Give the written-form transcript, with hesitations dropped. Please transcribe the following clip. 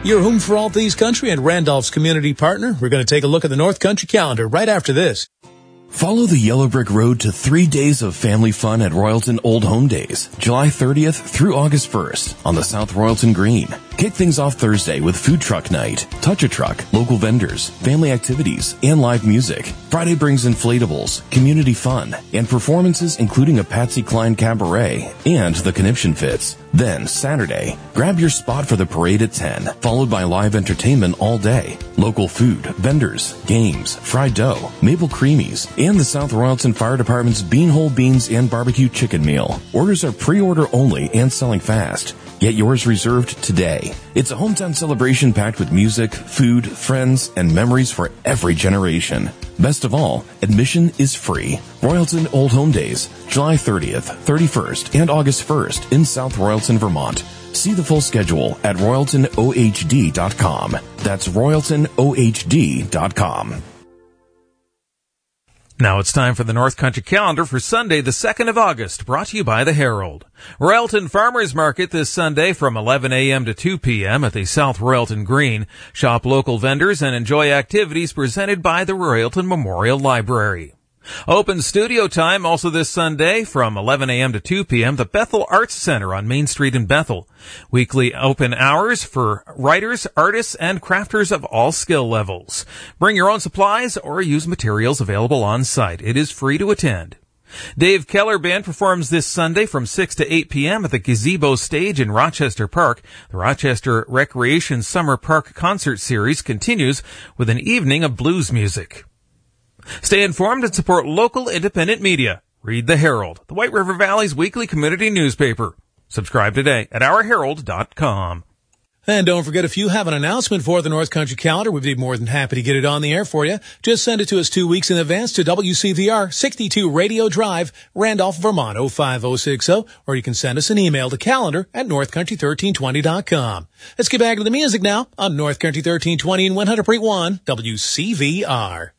Your home for all things country and Randolph's community partner. We're going to take a look at the North Country calendar right after this. Follow the Yellow Brick Road to 3 days of family fun at Royalton Old Home Days, July 30th through August 1st on the South Royalton Green. Kick things off Thursday with food truck night, touch-a-truck, local vendors, family activities, and live music. Friday brings inflatables, community fun, and performances including a Patsy Cline cabaret and the Conniption Fits. Then, Saturday, grab your spot for the parade at 10, followed by live entertainment all day. Local food, vendors, games, fried dough, maple creamies, and the South Royalton Fire Department's Beanhole Beans and Barbecue Chicken Meal. Orders are pre-order only and selling fast. Get yours reserved today. It's a hometown celebration packed with music, food, friends, and memories for every generation. Best of all, admission is free. Royalton Old Home Days, July 30th, 31st, and August 1st in South Royalton, Vermont. See the full schedule at RoyaltonOHD.com. That's RoyaltonOHD.com. Now it's time for the North Country calendar for Sunday, the 2nd of August, brought to you by the Herald. Royalton Farmers Market this Sunday from 11 a.m. to 2 p.m. at the South Royalton Green. Shop local vendors and enjoy activities presented by the Royalton Memorial Library. Open studio time also this Sunday from 11 a.m. to 2 p.m. the Bethel Arts Center on Main Street in Bethel. Weekly open hours for writers, artists, and crafters of all skill levels. Bring your own supplies or use materials available on site. It is free to attend. Dave Keller Band performs this Sunday from 6 to 8 p.m. at the Gazebo Stage in Rochester Park. The Rochester Recreation Summer Park Concert Series continues with an evening of blues music. Stay informed and support local independent media. Read the Herald, the White River Valley's weekly community newspaper. Subscribe today at ourherald.com. And don't forget, if you have an announcement for the North Country calendar, we'd be more than happy to get it on the air for you. Just send it to us 2 weeks in advance to WCVR 62 Radio Drive, Randolph, Vermont 05060, or you can send us an email to calendar@northcountry1320.com. Let's get back to the music now on North Country 1320 and 100.1 WCVR.